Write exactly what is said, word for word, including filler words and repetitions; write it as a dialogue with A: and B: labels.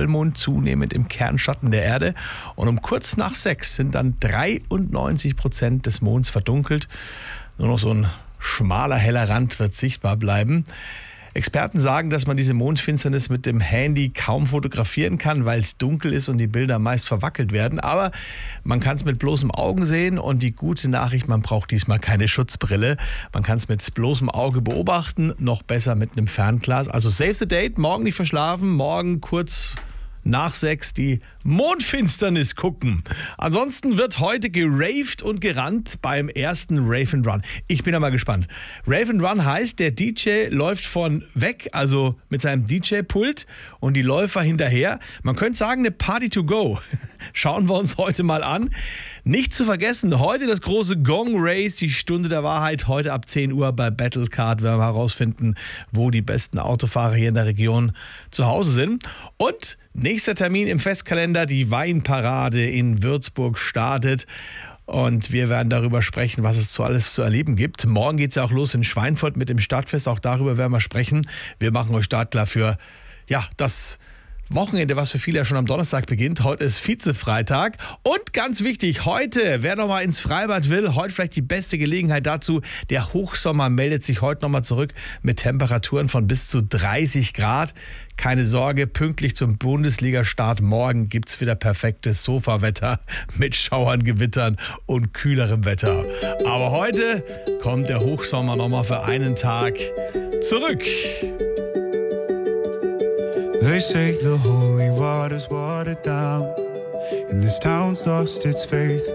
A: Vollmond zunehmend im Kernschatten der Erde. Und um kurz nach sechs sind dann dreiundneunzig Prozent des Monds verdunkelt. Nur noch so ein schmaler, heller Rand wird sichtbar bleiben. Experten sagen, dass man diese Mondfinsternis mit dem Handy kaum fotografieren kann, weil es dunkel ist und die Bilder meist verwackelt werden. Aber man kann es mit bloßem Auge sehen und die gute Nachricht, man braucht diesmal keine Schutzbrille. Man kann es mit bloßem Auge beobachten, noch besser mit einem Fernglas. Also save the date, morgen nicht verschlafen, morgen kurz nach sechs die Mondfinsternis gucken. Ansonsten wird heute geraved und gerannt beim ersten Rave and Run. Ich bin ja mal gespannt. Rave and Run heißt, der D J läuft von weg, also mit seinem D J-Pult und die Läufer hinterher. Man könnte sagen, eine Party to go. Schauen wir uns heute mal an. Nicht zu vergessen, heute das große Gong Race, die Stunde der Wahrheit. Heute ab zehn Uhr bei Battlecard werden wir herausfinden, wo die besten Autofahrer hier in der Region zu Hause sind. Und nächster Termin im Festkalender, die Weinparade in Würzburg startet. Und wir werden darüber sprechen, was es zu alles zu erleben gibt. Morgen geht es ja auch los in Schweinfurt mit dem Stadtfest. Auch darüber werden wir sprechen. Wir machen euch startklar für ja, das Wochenende, was für viele ja schon am Donnerstag beginnt. Heute ist Vize-Freitag. Und ganz wichtig, heute, wer noch mal ins Freibad will, heute vielleicht die beste Gelegenheit dazu. Der Hochsommer meldet sich heute noch mal zurück mit Temperaturen von bis zu dreißig Grad. Keine Sorge, pünktlich zum Bundesliga-Start morgen gibt es wieder perfektes Sofawetter mit Schauern, Gewittern und kühlerem Wetter. Aber heute kommt der Hochsommer noch mal für einen Tag zurück.
B: They say the holy water's watered down, and this town's lost its faith.